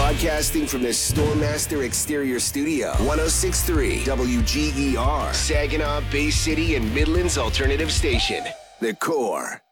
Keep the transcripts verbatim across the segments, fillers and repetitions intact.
Broadcasting from the Stormmaster Exterior Studio, one oh six point three W G E R, Saginaw, Bay City, and Midland's alternative station, The Core.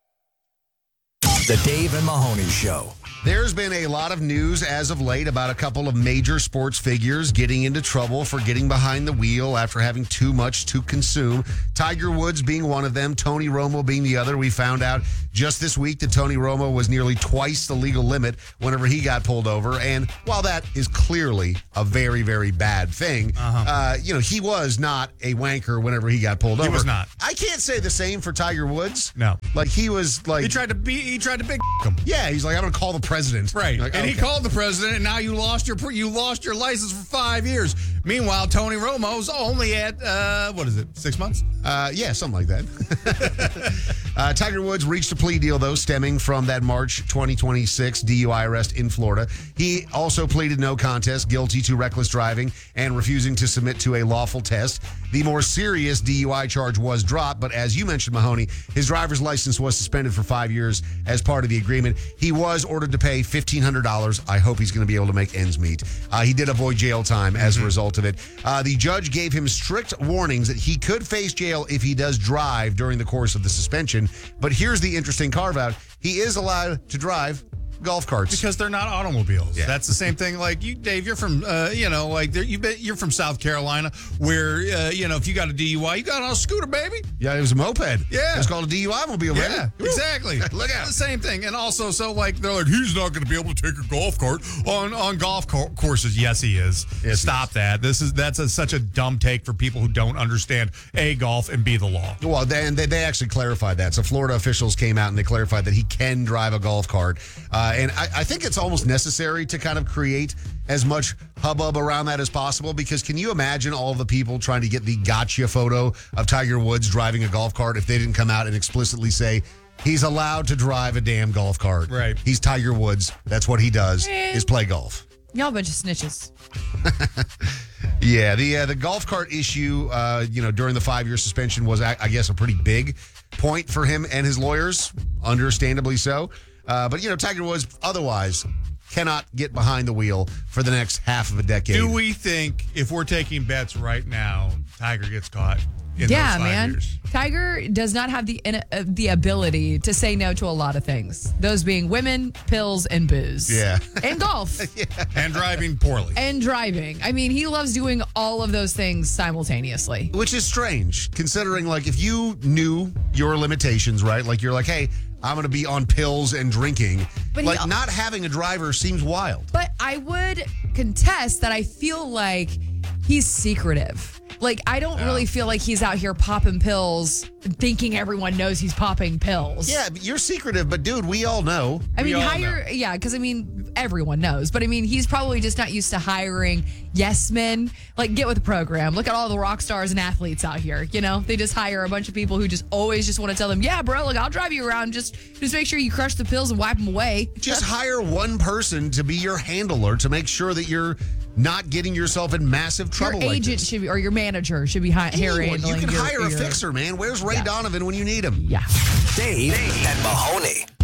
The Dave and Mahoney Show. There's been a lot of news as of late about a couple of major sports figures getting into trouble for getting behind the wheel after having too much to consume. Tiger Woods being one of them, Tony Romo being the other. We found out just this week that Tony Romo was nearly twice the legal limit whenever he got pulled over. And while that is clearly a very, very bad thing, uh-huh. uh, you know, he was not a wanker whenever he got pulled he over. He was not. I can't say the same for Tiger Woods. No. Like, he was like... He tried to be, he tried to big him. Yeah, he's like, I'm going to call the president. Right. Like, and okay. he called the president, and now you lost your you lost your license for five years. Meanwhile, Tony Romo's only at, uh, what is it, six months? Uh, yeah, something like that. uh, Tiger Woods reached a plea deal, though, stemming from that March twenty twenty-six D U I arrest in Florida. He also pleaded no contest, guilty to reckless driving and refusing to submit to a lawful test. The more serious D U I charge was dropped, but as you mentioned, Mahoney, his driver's license was suspended for five years as part of the agreement. He was ordered to pay fifteen hundred dollars. I hope he's going to be able to make ends meet. Uh, he did avoid jail time as mm-hmm. a result of it. Uh, the judge gave him strict warnings that he could face jail if he does drive during the course of the suspension. But here's the interesting carve-out. He is allowed to drive golf carts because they're not automobiles. Yeah. That's the same thing. Like you, Dave, you're from, uh, you know, like you bet you're from South Carolina, where uh, you know if you got a D U I, you got it on a scooter, baby. Yeah, it was a moped. Yeah, it's called a D U I mobile. Yeah, baby. exactly. Look out. The same thing. And also, so like they're like, he's not going to be able to take a golf cart on on golf co- courses. Yes, he is. Yes, Stop he is. that. This is that's a, such a dumb take for people who don't understand A, golf, and B, the law. Well, then they, they actually clarified that. So Florida officials came out and they clarified that he can drive a golf cart, uh, and I, I think it's almost necessary to kind of create as much hubbub around that as possible, because can you imagine all the people trying to get the gotcha photo of Tiger Woods driving a golf cart if they didn't come out and explicitly say he's allowed to drive a damn golf cart? Right. He's Tiger Woods. That's what he does, Man. is play golf. Y'all a bunch of snitches. Yeah, the uh, the golf cart issue, uh, you know, during the five-year suspension was, I guess, a pretty big point for him and his lawyers, understandably so. Uh, but, you know, Tiger Woods otherwise cannot get behind the wheel for the next half of a decade. Do we think if we're taking bets right now, Tiger gets caught in yeah, those five man. years? Tiger does not have the uh, the ability to say no to a lot of things. Those being women, pills, and booze. Yeah. And golf. Yeah. And driving poorly. And driving. I mean, he loves doing all of those things simultaneously. Which is strange, considering, like, if you knew your limitations, right? Like, you're like, hey, I'm going to be on pills and drinking. But like, he, not having a driver seems wild. But I would contest that I feel like he's secretive. Like, I don't Yeah. really feel like he's out here popping pills thinking everyone knows he's popping pills. Yeah, but you're secretive, but dude, we all know. I We mean, all hire, yeah, because I mean, everyone knows. But I mean, he's probably just not used to hiring yes men. Like, get with the program. Look at all the rock stars and athletes out here. You know, they just hire a bunch of people who just always just want to tell them, yeah, bro, look, I'll drive you around. Just, just make sure you crush the pills and wipe them away. Just hire one person to be your handler to make sure that you're not getting yourself in massive trouble. Your like agent this. should be, or your manager should be hi- here Anyone. handling You can your, hire a your- fixer, man. Where's Ray Yeah. Donovan when you need him? Yeah. Dave and Mahoney.